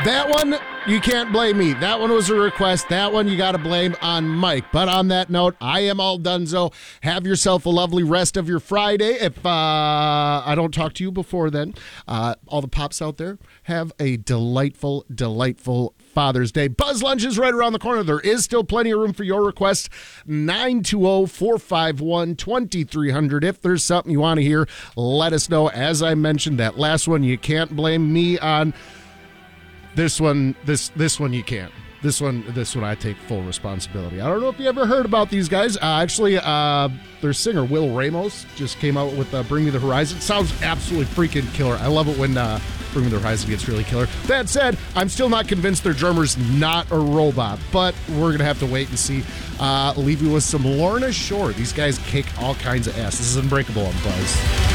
That one, you can't blame me. That one was a request. That one you got to blame on Mike. But on that note, I am all donezo. Have yourself a lovely rest of your Friday. If I don't talk to you before then, all the pops out there, have a delightful, delightful Father's Day. Buzz Lunch is right around the corner. There is still plenty of room for your requests. 920-451-2300. If there's something you want to hear, let us know. As I mentioned, that last one, you can't blame me on. This one you can't. This one I take full responsibility. I don't know if you ever heard about these guys. Actually, their singer Will Ramos just came out with Bring Me the Horizon. Sounds absolutely freaking killer. I love it when Bring Me the Horizon gets really killer. That said, I'm still not convinced their drummer's not a robot, but we're going to have to wait and see. Leave you with some Lorna Shore. These guys kick all kinds of ass. This is Unbreakable on Buzz.